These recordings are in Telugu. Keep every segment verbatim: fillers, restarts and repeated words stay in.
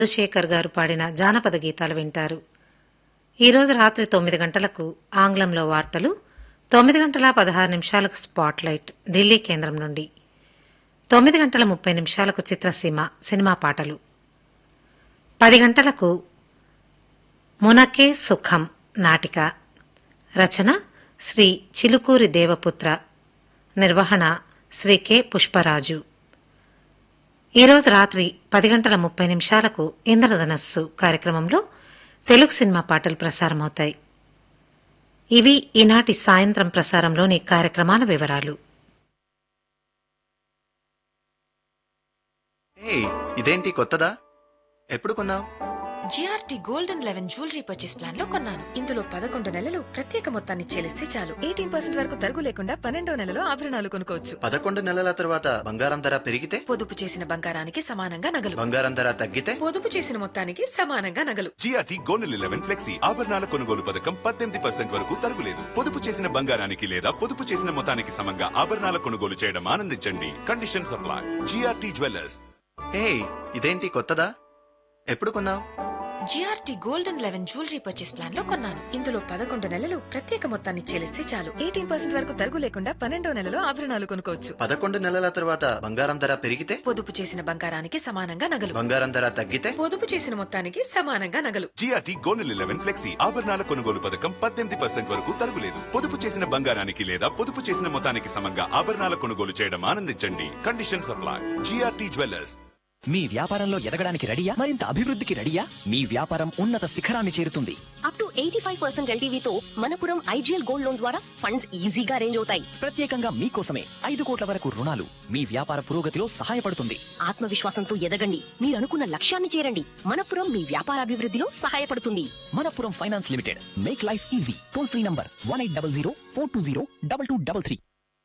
చంద్రశేఖర్ గారు పాడిన జానపద గీతాలు వింటారు. ఈరోజు రాత్రి తొమ్మిది గంటలకు ఆంగ్లంలో వార్తలు, తొమ్మిది గంటల పదహారు నిమిషాలకు స్పాట్లైట్ ఢిల్లీ కేంద్రం నుండి, తొమ్మిది గంటల ముప్పై నిమిషాలకు చిత్రసీమ సినిమా పాటలు, పది గంటలకు మునకే సుఖం నాటిక, రచన శ్రీ చిలుకూరి దేవపుత్ర, నిర్వహణ శ్రీ కె పుష్పరాజు. ఈరోజు రాత్రి పది గంటల ముప్పై నిమిషాలకు ఇంద్రధనస్సు కార్యక్రమంలో తెలుగు సినిమా పాటలు ప్రసారమవుతాయి. ఇవి ఈనాటి సాయంత్రం ప్రసారంలోని కార్యక్రమాల వివరాలు. ఇదేంటి కొత్తదా? ఎప్పుడు కొన్నావు? GRT gold and eleven jewellery purchase plan లో కొన్నాను. ఇందులో పదకొండు నెలలు ప్రత్యేక మొత్తాన్ని చెల్లిస్తే చాలు, ఎయిటీన్ పర్సెంట్ వరకు తరుగు లేకుండా పన్నెండో నెలలో ఆభరణాలు కొనుక్కోవచ్చు. పదకొండు నెలల తర్వాత బంగారం ధర పెరిగితే? పొదుపు చేసిన బంగారానికి సమానంగా నగలు. బంగారం ధర తగ్గితే? పొదుపు చేసిన మొత్తానికి సమానంగా నగలు. జిఆర్టీ గోల్డ్ లెవెన్ ఫ్లెక్సీ ఆభరణాల కొనుగోలు పథకం పద్దెనిమిది పర్సెంట్ వరకు తరుగులేదు. పొదుపు చేసిన బంగారానికి లేదా పొదుపు చేసిన మొత్తానికి సమంగా ఆభరణాల కొనుగోలు చేయడం ఆనందించండి. Condition supply. GRT jewellers. ఏ ఇదేంటి కొత్తదా? ఎప్పుడు కొన్నావు? GRT gold and eleven jewellery purchase plan లో కొన్నాను. ఇందులో పదకొండు నెలలు ప్రత్యేక మొత్తాన్ని చెల్లిస్తే చాలు, ఎయిటీన్ పర్సెంట్ వరకు తరుగు లేకుండా పన్నెండో నెలలో ఆభరణాలు కొనుక్కోవచ్చు. పదకొండు నెలల తర్వాత బంగారం ధర పెరిగితే? పొదుపు చేసిన బంగారానికి సమానంగా నగలు. బంగారం ధర తగ్గితే? పొదుపు చేసిన మొత్తానికి సమానంగా నగలు. జిఆర్టీ గోల్డ్ లెవెన్ ఫ్లెక్సీ ఆభరణాల కొనుగోలు పథకం పద్దెనిమిది పర్సెంట్ వరకు తరుగులేదు. పొదుపు చేసిన బంగారానికి లేదా పొదుపు చేసిన మొత్తానికి సమంగా ఆభరణాల కొనుగోలు చేయడం ఆనందించండి. Condition supply. GRT jewellers. మీ వ్యాపారంలో ఎదగడానికి రెడీయా? మరింత అభివృద్ధికి రెడీయా? మీ వ్యాపారం ఉన్నత శిఖరాన్ని చేరుతుంది. Up to eighty five percent ఎల్టీవీతో Manappuram IGL gold loan ద్వారా ఫండ్స్ ఈజీగా అరేంజ్ అవుతాయి. ప్రత్యేకంగా మీకోసమే ఐదు కోట్ల వరకు రుణాలు మీ వ్యాపార పురోగతిలో సహాయపడుతుంది. ఆత్మవిశ్వాసంతో ఎదగండి, మీరు అనుకున్న లక్ష్యాన్ని చేరండి. మనపురం మీ వ్యాపారాభివృద్ధిలో సహాయపడుతుంది. Manappuram finance limited, make life easy. Toll free number one eight double zero four two zero double two double three.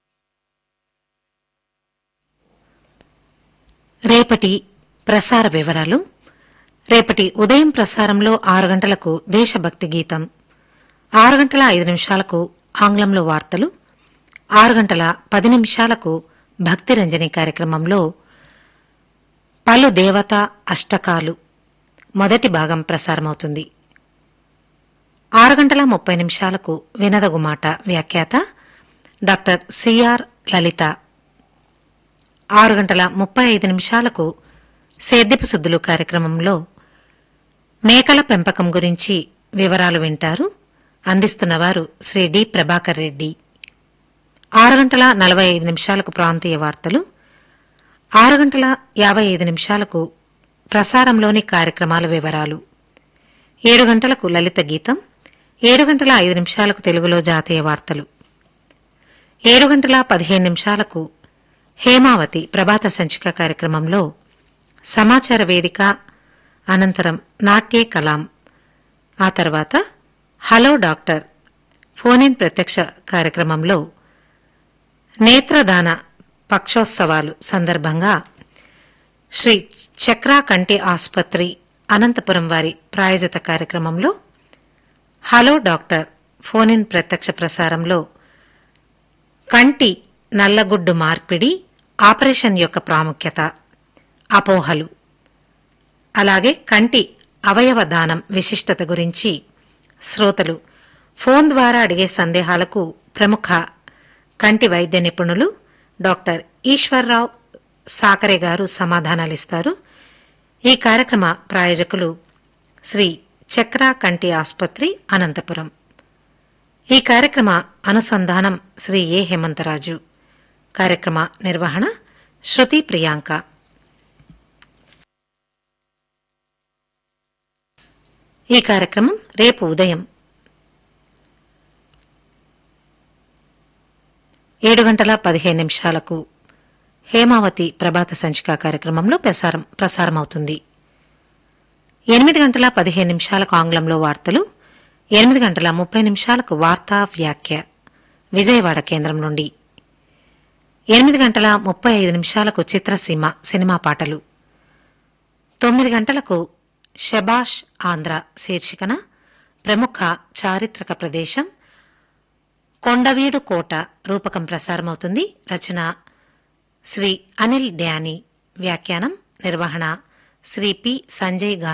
రేపటి ప్రసార వివరాలు. రేపటి ఉదయం ప్రసారంలో ఆరు గంటలకు దేశభక్తి గీతం, ఆరు గంటల ఐదు నిమిషాలకు ఆంగ్లంలో వార్తలు, ఆరు గంటల పది నిమిషాలకు భక్తిరంజని కార్యక్రమంలో పలు దేవతా అష్టకాలు మొదటి భాగం ప్రసారమవుతుంది. ఆరు గంటల ముప్పై నిమిషాలకు వినదగుమాట వ్యాఖ్యాత డాక్టర్ సిఆర్ లలిత. ఆరు గంటల ముప్పై ఐదు నిమిషాలకు సేద్యపు సుద్దులు కార్యక్రమంలో మేకల పెంపకం గురించి వివరాలు వింటారు. అందిస్తున్నవారు శ్రీ డి ప్రభాకర్ రెడ్డి. ఆరు గంటల నలభై ఐదు నిమిషాలకు ప్రాంతీయ వార్తలు, ఆరు గంటల యాభై ఐదు నిమిషాలకు ప్రసారంలోని కార్యక్రమాల వివరాలు, ఏడు గంటలకు లలిత గీతం, ఏడు గంటల ఐదు నిమిషాలకు తెలుగులో జాతీయ వార్తలు, ఏడు గంటల పదిహేను నిమిషాలకు హేమావతి ప్రభాత సంచిక కార్యక్రమంలో సమాచార వేదిక, అనంతరం నాట్యే కలాం, ఆ తర్వాత హలో డాక్టర్ ఫోన్ ఇన్ ప్రత్యక్ష కార్యక్రమంలో నేత్రదాన పక్షోత్సవాలు సందర్భంగా శ్రీ చక్రా కంటి ఆసుపత్రి అనంతపురం వారి ప్రాయోజిత కార్యక్రమంలో హలో డాక్టర్ ఫోన్ ఇన్ ప్రత్యక్ష ప్రసారంలో కంటి నల్లగుడ్డు మార్పిడి ఆపరేషన్ యొక్క ప్రాముఖ్యత, అపోహలు, అలాగే కంటి అవయవ దానం విశిష్టత గురించి శ్రోతలు ఫోన్ ద్వారా అడిగే సందేహాలకు ప్రముఖ కంటి వైద్య నిపుణులు డాక్టర్ ఈశ్వర్రావు సాకరే గారు సమాధానాలిస్తారు. ఈ కార్యక్రమ ప్రాయోజకులు శ్రీ చక్రా కంటి ఆసుపత్రి అనంతపురం. ఈ కార్యక్రమ అనుసంధానం శ్రీ ఏ హేమంతరాజు. కార్యక్రమ నిర్వహణ శృతి ప్రియాంక. ఈ కార్యక్రమం రేపు ఉదయం ఏడు గంటల పదిహేను నిమిషాలకు హేమావతి ప్రభాత సంచిక కార్యక్రమంలో ప్రసారం ప్రసారమవుతుంది. ఎనిమిది గంటల పదిహేను నిమిషాలకు ఆంగ్లంలో వార్తలు, ఎనిమిది గంటల ముప్పై నిమిషాలకు వార్తా వ్యాఖ్య విజయవాడ కేంద్రం నుండి, ఎనిమిది గంటల ముప్పై ఐదు నిమిషాలకు చిత్రసీమ సినిమా పాటలు, తొమ్మిది గంటలకు షబాష్ ఆంధ్ర శీర్షికన ప్రముఖ చారిత్రక ప్రదేశం కొండవీడు కోట రూపకం ప్రసారమవుతుంది. రచన శ్రీ అనిల్ డ్యానీ, వ్యాఖ్యానం నిర్వహణ శ్రీ పి సంజయ్ గాంధీ